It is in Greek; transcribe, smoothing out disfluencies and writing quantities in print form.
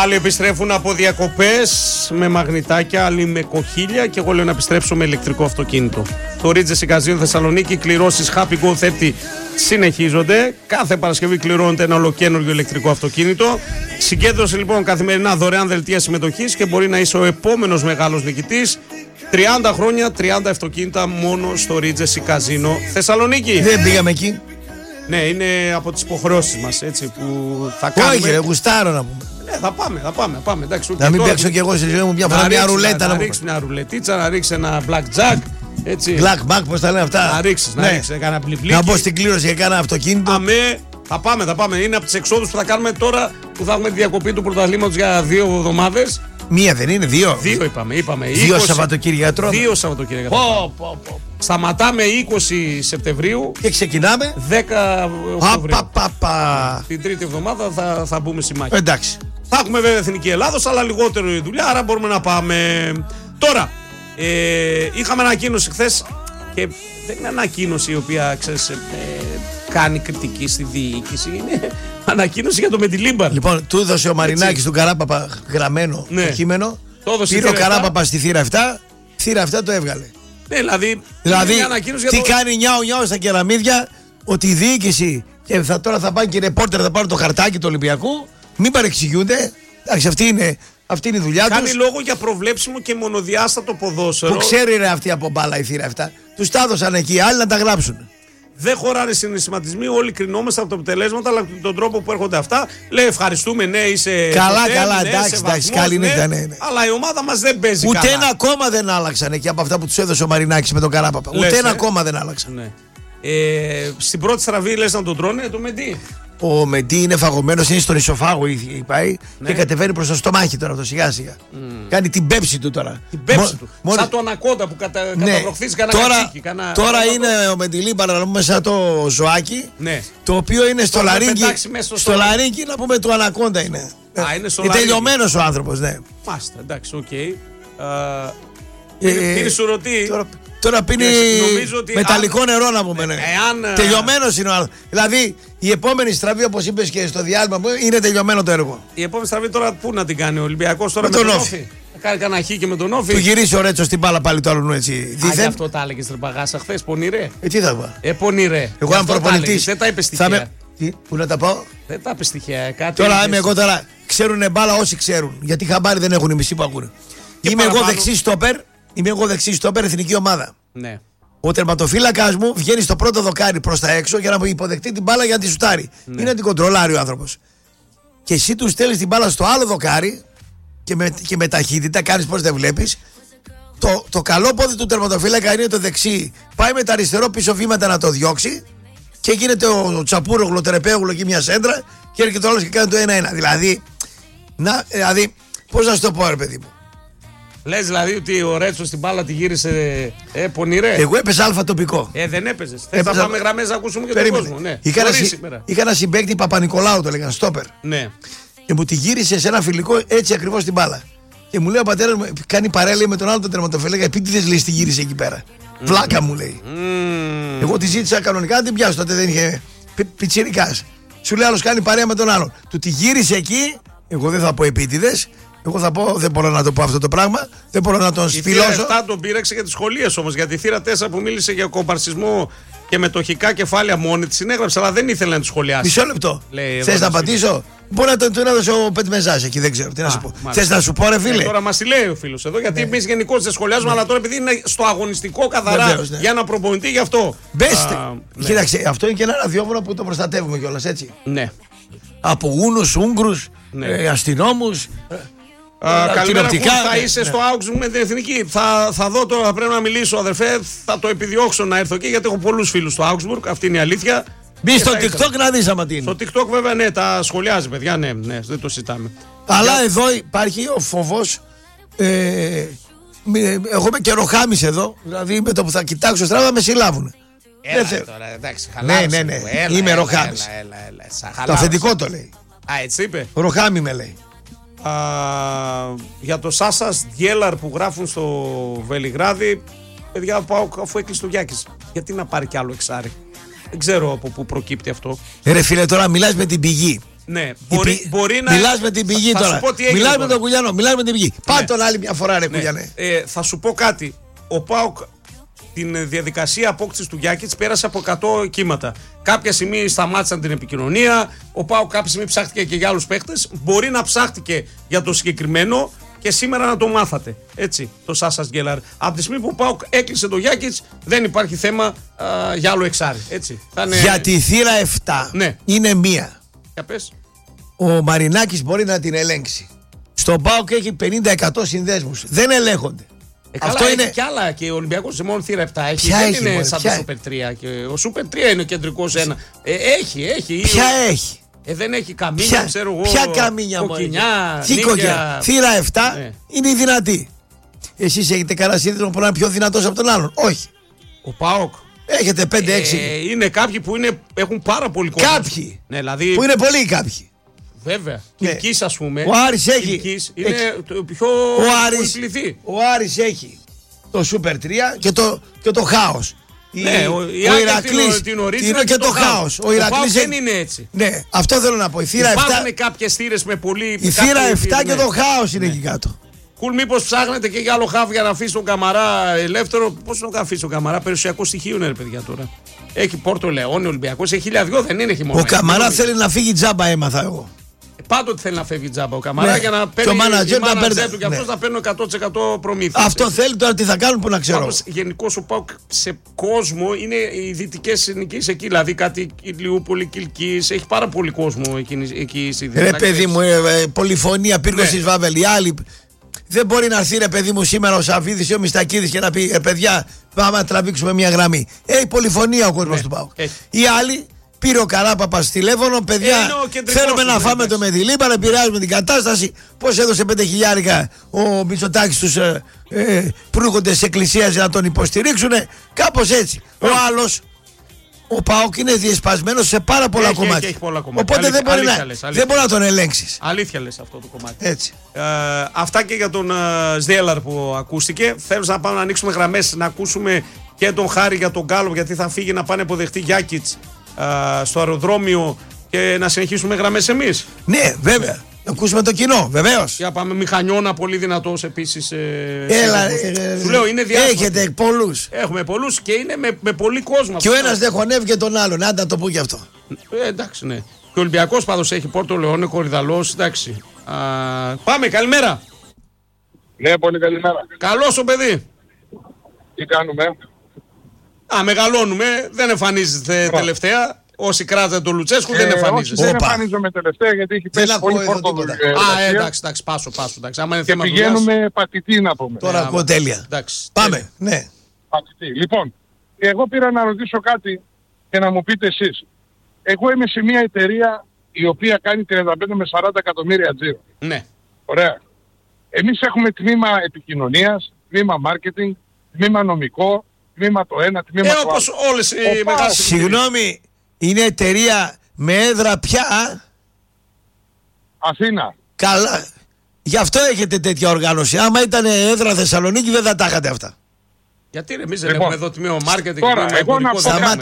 Άλλοι επιστρέφουν από διακοπές με μαγνητάκια, άλλοι με κοχύλια και εγώ λέω να επιστρέψω με ηλεκτρικό αυτοκίνητο. Το Regency Casino Θεσσαλονίκη, κληρώσεις Happy Go 30 συνεχίζονται. Κάθε Παρασκευή κληρώνεται ένα ολοκαίνουργιο ηλεκτρικό αυτοκίνητο. Συγκέντρωση λοιπόν καθημερινά δωρεάν δελτία συμμετοχής και μπορεί να είσαι ο επόμενος μεγάλος νικητής. 30 χρόνια, 30 αυτοκίνητα μόνο στο Regency Casino Θεσσαλονίκη. Δεν πήγαμε εκεί. Ναι, είναι από τις υποχρεώσεις μας, έτσι, που θα κάνουμε. Όχι, γουστάρω να πούμε. Θα πάμε. Εντάξει, να μην παίξω κι εγώ στη ζωή μου μια ρουλέτα. Να ρίξει μια ρουλετίτσα, να ρίξει ένα blackjack. Blackback, πώς τα λένε αυτά. Να ρίξει ένα μπλιμπλίκι. Να μπω στην κλήρωση για κάνα αυτοκίνητο. Θα πάμε. Είναι από τις εξόδους που θα κάνουμε τώρα που θα έχουμε τη διακοπή του πρωταθλήματος για 2 εβδομάδες. Μία δεν είναι, 2. 2 είπαμε. 2 Σαββατοκύριακα. 2 Σαββατοκύριακα. Σταματάμε 20 Σεπτεμβρίου. Και ξεκινάμε 10 Οκτωβρίου. Την τρίτη εβδομάδα θα μπούμε στη μάχη. Εντάξει. Θα έχουμε βέβαια Εθνική Ελλάδος, αλλά λιγότερο η δουλειά, άρα μπορούμε να πάμε. Τώρα, είχαμε ανακοίνωση χθες και δεν είναι ανακοίνωση η οποία, ξέρεις, κάνει κριτική στη διοίκηση. Είναι ανακοίνωση για το Μεντιλίμπαρ. Λοιπόν, του έδωσε ο Μαρινάκης του Καράπαπα γραμμένο το κείμενο. Πήρε ο Καράπαπα στη θύρα 7, θύρα 7 το έβγαλε. Ναι, δηλαδή τι κάνει νιάου στα κεραμίδια, ότι η διοίκηση και τώρα θα πάνε και οι ρεπόρτερ, θα πάρουν το χαρτάκι του Ολυμπιακού, μην παρεξηγούνται. Εντάξει, αυτή είναι η δουλειά τους. Κάνει λόγο για προβλέψιμο και μονοδιάστατο ποδόσφαιρο. Που ξέρει ρε αυτή από μπάλα η θύρα 7. Τους τα έδωσαν εκεί, άλλοι να τα γράψουν. Δεν χωράνε συναισθηματισμοί, όλοι κρινόμαστε από τα αποτελέσματα, αλλά τον τρόπο που έρχονται αυτά. Λέει ευχαριστούμε, ναι, είσαι. Καλά, εντάξει, καλή νύχτα, ναι. Αλλά η ομάδα μας δεν παίζει ούτε καλά. Ούτε ένα κόμμα δεν άλλαξαν εκεί από αυτά που τους έδωσε ο Μαρινάκης με τον Καράπαπα. Ούτε ένα κόμμα δεν άλλαξαν. Ναι. Στην πρώτη στραβή λες να τον τρώνε το Μεντί. Ο Μεντί είναι φαγωμένος, είναι στον ισοφάγο πάει και κατεβαίνει προς το στομάχι τώρα αυτό σιγά σιγά. Κάνει την πέψη του τώρα. Την πέψη του. Σαν το ανακόντα που καταβροχθείς κανένα κατσίκι. Τώρα είναι ο Μεντιλή παραλαμβάνουμε σαν το ζωάκι. Το οποίο είναι στο λαρίνκι. Στο λαρίνκι να πούμε το ανακόντα είναι. Είναι τελειωμένος ο άνθρωπος, ναι. Μάλιστα, εντάξει, οκ. Πήρε σουρωτή. Τώρα πίνει μεταλλικό νερό να πούμε. Ναι. Τελειωμένος είναι ο άνθρωπος. Δηλαδή η επόμενη στραβή, όπως είπες και στο διάλειμμα μου, είναι τελειωμένο το έργο. Η επόμενη στραβή τώρα πού να την κάνει ο Ολυμπιακός τώρα με τον Όφη. Θα κάνει κανένα χ και με τον Όφη. Του γυρίσει ο Ρέτσος στην μπάλα πάλι το άλλο έτσι. Γι' αυτό τα έλεγες Τρεπαγάσα χθες, πονηρέ. Τι θα πω. Πονηρέ. Εγώ αν προπονητής. Δεν τα είπε στοιχεία. Πού να τα πω. Δεν τα είπε στοιχεία. Τώρα είμαι εγώ τώρα. Ξέρουνε μπάλα όσοι ξέρουν. Γιατί χαμπάρι δεν έχουν οι μισοί που ακούνε. Είμαι εγώ δεξί στόπερ εθνική ομάδα. Ναι. Ο τερματοφύλακας μου βγαίνει στο πρώτο δοκάρι προς τα έξω για να μου υποδεχτεί την μπάλα για να τη σουτάρει. Ναι. Είναι την κοντρολάρει ο άνθρωπος. Και εσύ του στέλνεις την μπάλα στο άλλο δοκάρι και με ταχύτητα κάνεις πως δεν βλέπεις. Το καλό πόδι του τερματοφύλακα είναι το δεξί. Πάει με τα αριστερό πίσω βήματα να το διώξει και γίνεται ο Τσαπούρογλου, Τερεπέγλου εκεί μια σέντρα και έρχεται ο άλλος και κάνει το 1-1. Δηλαδή, πώς να σου το πω, ρε παιδί μου. Λες δηλαδή ότι ο Ρέτσος στην μπάλα τη γύρισε πονηρέ. Εγώ έπαιζα αλφα τοπικό. Δεν έπαιζες. Θες να πάμε γραμμές να ακούσουμε και τον κόσμο. Ναι. Είχα ένα συμπαίκτη Παπα-Νικολάου, το λέγανε, στόπερ. Ναι. Και μου τη γύρισε σε ένα φιλικό έτσι ακριβώς την μπάλα. Και μου λέει ο πατέρας μου, κάνει παρέλεια με τον άλλο τον τερματοφύλακα. Επίτηδες λέει τη γύρισε εκεί πέρα. Βλάκα μου λέει. Εγώ τη ζήτησα κανονικά να την πιάσω. Τότε δεν είχε πιτσιρικάς. Σου λέει άλλος κάνει παρέα με τον άλλον. Του τη γύρισε εκεί. Εγώ δεν θα πω επίτηδες. Εγώ θα πω, δεν μπορώ να το πω αυτό το πράγμα. Δεν μπορώ να τον σπηλώσω. Η θύρα 7 τον πήραξε για τις σχολίες όμως. Γιατί η θύρα 4 που μίλησε για κομπαρσισμό και μετοχικά κεφάλαια μόνη τη συνέγραψε, αλλά δεν ήθελε να τη σχολιάσει. Μισό λεπτό. Θες να απαντήσω. Μπορεί να τον έδωσε ο Πετμεζάς εκεί, δεν ξέρω τι να σου πω. Θες να σου πω, ρε φίλε. Τώρα μας τη λέει ο φίλος εδώ, γιατί εμείς γενικώς δεν σχολιάζουμε, αλλά τώρα επειδή είναι στο αγωνιστικό καθαρά για ένα προπονητή, γι' αυτό. Μπέστε. Κοίταξε, αυτό είναι και ένα ραδιόφωνο που το προστατεύουμε κιόλας, έτσι. Ναι. Από Ούνους, Ούγγρους, αστυνόμους. Καλημέρα, θα είσαι στο Augsburg με την εθνική. Θα δω τώρα, θα πρέπει να μιλήσω, αδερφέ. Θα το επιδιώξω να έρθω εκεί γιατί έχω πολλούς φίλους στο Augsburg. Αυτή είναι η αλήθεια. Μπει στο TikTok να δεις άμα τι είναι. Στο TikTok βέβαια ναι, τα σχολιάζει παιδιά, ναι, δεν το συζητάμε. Αλλά εδώ υπάρχει ο φόβος. Εγώ είμαι και ροχάμις εδώ. Δηλαδή με το που θα κοιτάξω στράβα με συλλάβουν. Τώρα, εντάξει, χαλάρωσε. Ναι. Είμαι ροχάμις. Το αφεντικό το λέει. Έτσι είπε. Ροχάμι με λέει. Για το Σάσας Διέλαρ που γράφουν στο Βελιγράδι, παιδιά, πάω αφού έκλεισε το Γιάκης. Γιατί να πάρει κι άλλο εξάρι. Δεν ξέρω από πού προκύπτει αυτό. Ρε φίλε, τώρα μιλάς με την πηγή. Ναι, μπορεί να. Μιλάς με την πηγή τώρα. Μιλάς με τον Κουλιανό, μιλάς με την πηγή. Πάμε τον άλλη μια φορά, ρε Κουλιανέ. Θα σου πω κάτι. Ο ΠΑΟΚ την διαδικασία απόκτησης του Γιάκιτς πέρασε από 100 κύματα. Κάποια στιγμή σταμάτησαν την επικοινωνία. Ο ΠΑΟΚ κάποια στιγμή ψάχτηκε και για άλλους παίχτες. Μπορεί να ψάχτηκε για το συγκεκριμένο και σήμερα να το μάθατε. Έτσι, το Σάσας Γκέλαρ. Από τη στιγμή που ο ΠΑΟΚ έκλεισε το Γιάκιτς, δεν υπάρχει θέμα για άλλο εξάρι. Έτσι. Για τη θύρα 7 είναι μία. Για πες. Ο Μαρινάκης μπορεί να την ελέγξει. Στον ΠΑΟΚ έχει 50% συνδέσμους. Δεν ελέγχονται. Αυτό είναι κι άλλα και ο Ολυμπιακός σε μόνο θύρα 7 έχει. Δεν είναι σαν το Σούπερ 3. Και ο Σούπερ 3 είναι ο κεντρικός ένα. Έχει. Ποια έχει. Δεν έχει καμίνια, ξέρω εγώ. Ποια καμίνια, κοκκινιά. Τι κοκκινιά. Θύρα 7 είναι η δυνατή. Εσείς έχετε κανένα σύνδεσμο που να είναι πιο δυνατός από τον άλλον? Όχι. Ο ΠΑΟΚ. Έχετε 5-6. Είναι κάποιοι που έχουν πάρα πολύ κόσμο. Κάποιοι. Ναι, δηλαδή... Που είναι πολλοί κάποιοι. Βέβαια. Κιλκής, ας πούμε. Ο Άρης έχει. Κιλκής είναι το πιο πολυπληθή. Ο Άρης έχει το Σούπερ 3 και το χάος. Ναι, ο Ηρακλής είναι και το χάος. Ο Ηρακλής δεν είναι έτσι. Ναι, αυτό θέλω να πω. Υπάρχουν κάποιες θύρες με πολύ. Η θύρα 7 και το χάος είναι εκεί κάτω. Κουλ, μήπως ψάχνετε και για άλλο χάβ για να αφήσει τον Καμαρά ελεύθερο? Πώς να αφήσει τον Καμαρά? Περιουσιακό στοιχείο είναι, ρε παιδιά, τώρα. Έχει Πόρτο Λεόν, Ολυμπιακός, έχει 1.002, δεν είναι χειμώνα. Ο Καμαρά θέλει να φύγει τζάμπα, έμαθα εγώ. Πάντοτε θέλει να φεύγει τζάμπα ο Καμαρά για να παίρνει. Και ο μάνατζερ του και αυτός να παίρνει 100% προμήθεια. Αυτό θέλει, τώρα τι θα κάνουν που να ξέρω. Γενικώς ο ΠΑΟΚ σε κόσμο είναι οι δυτικές συνοικίες εκεί. Δηλαδή κάτι Ηλιούπολη, Κιλκής, έχει πάρα πολύ κόσμο εκεί στη Δυτική. Ρε παιδί μου, πολυφωνία, Πύργος της Βάβελ, οι άλλοι. Δεν μπορεί να έρθει, ρε παιδί μου, σήμερα ο Σαββίδης ή ο Μιστακίδης και να πει παιδιά, πάμε να τραβήξουμε μια γραμμή. Έχει πολυφωνία ο κόσμος του ΠΑΟΚ. Οι άλλοι, πήρε ο Καράπαπας τηλέφωνο, παιδιά, θέλουμε να φάμε το Μεδιλήμπα, να επηρεάζουμε την κατάσταση. Πώς έδωσε 5 χιλιάρικα ο Μητσοτάκης στους προύχοντες της Εκκλησίας για να τον υποστηρίξουν. Κάπως έτσι. Ο άλλος, ο ΠΑΟΚ είναι διεσπασμένος σε πάρα πολλά κομμάτια. Έχει πολλά κομμάτια. Οπότε δεν μπορεί να τον ελέγξεις. Αλήθεια λες αυτό το κομμάτι. Έτσι. Αυτά και για τον Σδέλαρ που ακούστηκε. Θέλω να πάμε να ανοίξουμε γραμμές, να ακούσουμε και τον Χάρη για τον Γκάλοπ, γιατί θα φύγει να πάνε αποδεχτεί Γιάκιτς στο αεροδρόμιο και να συνεχίσουμε γραμμές εμείς. Ναι, βέβαια. Να ακούσουμε το κοινό, βεβαίως. Για πάμε, Μηχανιώνα, πολύ δυνατός επίσης. Έλα, σου λέω, είναι διάσπαστος. έχετε πολλούς. Έχουμε πολλούς και είναι με πολύ κόσμο. Και ο ένας δεν χωνεύει και τον άλλον, άντα το πω και αυτό. Εντάξει, ναι. Και ο Ολυμπιακός πάντως έχει Πόρτο Λεόν, Κορυδαλός, εντάξει. Πάμε, καλημέρα. Ναι, πολύ καλημέρα. Καλώς ο παιδί. Τι κάνουμε? Μεγαλώνουμε, δεν εμφανίζεται τελευταία. Όσοι κράζατε τον Λουτσέσκου δεν εμφανίζεται. Δεν εμφανίζομαι τελευταία γιατί έχει πέσει πολύ φόρτο. Εντάξει, πάσο. Και πηγαίνουμε πατητή να πούμε. Τώρα ακούω τέλεια. Πάμε, ναι. Πατητή. Λοιπόν, εγώ πήρα να ρωτήσω κάτι και να μου πείτε εσείς. Εγώ είμαι σε μια εταιρεία η οποία κάνει 35 με 40 εκατομμύρια τζίρο. Ναι. Ωραία. Εμείς έχουμε τμήμα επικοινωνίας, τμήμα marketing, τμήμα νομικό, τμήμα το ένα, τμήμα το άλλο. Όπως όλες οι μεγάλες. Συγγνώμη, είναι εταιρεία με έδρα πια? Αθήνα. Καλά. Γι' αυτό έχετε τέτοια οργάνωση. Άμα ήταν έδρα Θεσσαλονίκη δεν θα τα είχατε αυτά. Γιατί εμείς δεν έχουμε εδώ τμήμα marketing. Τώρα, εγώ να πω